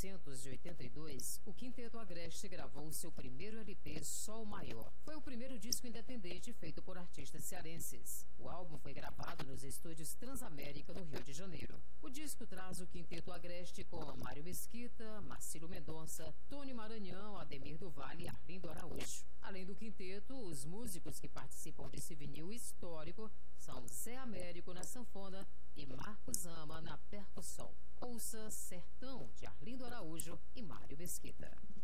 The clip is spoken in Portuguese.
1982, o Quinteto Agreste gravou seu primeiro LP, Sol Maior. Foi o primeiro disco independente feito por artistas cearenses. O álbum foi gravado nos estúdios Transamérica, no Rio de Janeiro. O disco traz o Quinteto Agreste com Mário Mesquita, Marcílio Mendonça, Tony Maranhão, Ademir do Vale e Arlindo Araújo. Além do quinteto, os músicos que participam desse vinil histórico são Zé Américo na sanfona e Marcos Zama na percussão. Ouça Sertão, de Arlindo Araújo e Mário Mesquita.